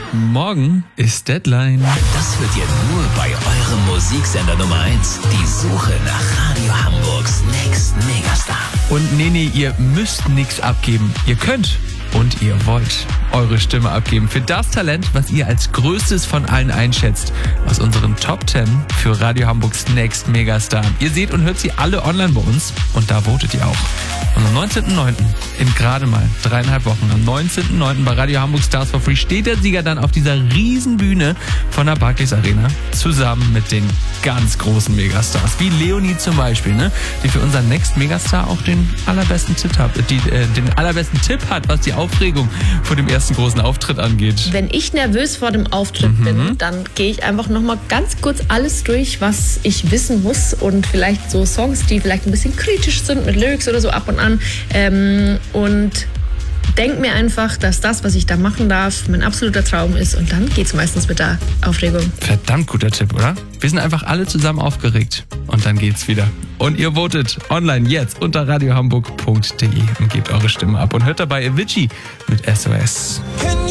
Morgen ist Deadline. Das wird ihr nur bei eurem Musiksender Nummer 1. Die Suche nach Radio Hamburgs Next Megastar. Und nee, ihr müsst nichts abgeben. Ihr könnt und ihr wollt eure Stimme abgeben für das Talent, was ihr als größtes von allen einschätzt, aus unseren Top 10 für Radio Hamburgs Next Megastar. Ihr seht und hört sie alle online bei uns und da votet ihr auch. Und am 19.09. in gerade mal 3,5 Wochen, am 19.09. bei Radio Hamburg Stars for Free steht der Sieger dann auf dieser riesen Bühne von der Barclays Arena zusammen mit den ganz großen Megastars, wie Leonie zum Beispiel, ne? Die für unseren Next Megastar auch den allerbesten Tipp hat, was die Aufregung vor dem ersten großen Auftritt angeht. Wenn ich nervös vor dem Auftritt bin, dann gehe ich einfach nochmal ganz kurz alles durch, was ich wissen muss und vielleicht so Songs, die vielleicht ein bisschen kritisch sind mit Lyrics oder so ab und an und denke mir einfach, dass das, was ich da machen darf, mein absoluter Traum ist und dann geht's meistens mit der Aufregung. Verdammt guter Tipp, oder? Wir sind einfach alle zusammen aufgeregt und dann geht's wieder. Und ihr votet online jetzt unter radiohamburg.de und gebt eure Stimme ab und hört dabei Avicii mit SOS.